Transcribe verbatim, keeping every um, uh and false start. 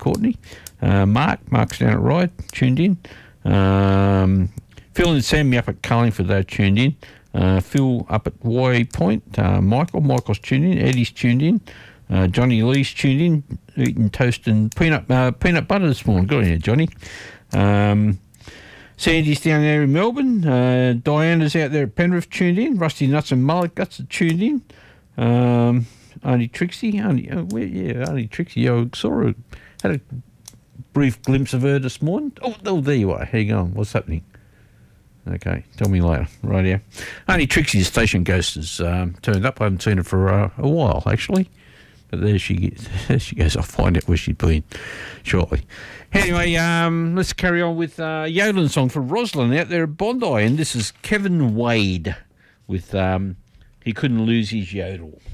Courtney. Uh, Mark, Mark's down at Ryde, tuned in. Um, Phil and Sammy up at Carlingford, they're tuned in. Uh, Phil up at Y Point. Uh, Michael, Michael's tuned in. Eddie's tuned in. Uh, Johnny Lee's tuned in, eating toast and peanut uh, peanut butter this morning. Good on you, Johnny. Um, Sandy's down there in Melbourne. Uh, Diana's out there at Penrith, tuned in. Rusty Nuts and Mullet Guts are tuned in. Um, Auntie Trixie, Auntie, oh, where, yeah, Auntie Trixie. I saw her, had a brief glimpse of her this morning. Oh, oh, there you are. How you going? What's happening? Okay, tell me later. Right here. Auntie Trixie's station ghost has um, turned up. I haven't seen her for uh, a while, actually. But there she gets, there she goes. I'll find out where she's been shortly. Anyway, um, let's carry on with uh, Yodeling song for Rosalind out there at Bondi. And this is Kevin Wade with um, He Couldn't Lose His Yodel.